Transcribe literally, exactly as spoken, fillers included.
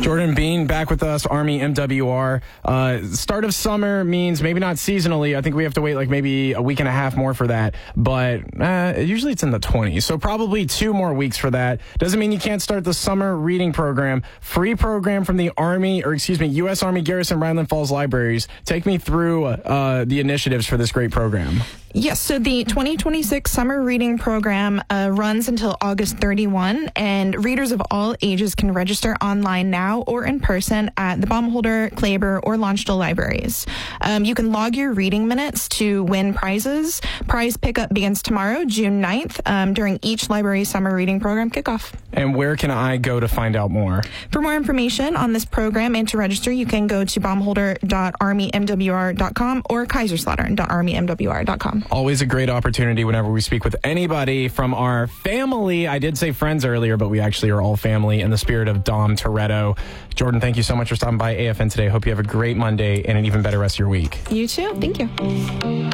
Jordan Bean back with us, Army M W R. Uh, start of summer means maybe not seasonally. I think we have to wait like maybe a week and a half more for that. But uh, usually it's in the twenties. So probably two more weeks for that. Doesn't mean you can't start the summer reading program. Free program from the Army, or excuse me, U S Army Garrison Ryland Falls Libraries. Take me through uh, the initiatives for this great program. Yes, so the twenty twenty-six summer reading program uh, runs until August thirty-first, and readers of all ages can register online now or in person at the Baumholder, Kleber, or Launchville libraries. Um, you can log your reading minutes to win prizes. Prize pickup begins tomorrow, June ninth, um, during each library summer reading program kickoff. And where can I go to find out more? For more information on this program and to register, you can go to baumholder dot army m w r dot com or kaiserslautern dot army m w r dot com. Always a great opportunity whenever we speak with anybody from our family. I did say friends earlier, but we actually are all family in the spirit of Dom Toretto. Jordan, thank you so much for stopping by A F N today. Hope you have a great Monday and an even better rest of your week. You too. Thank you.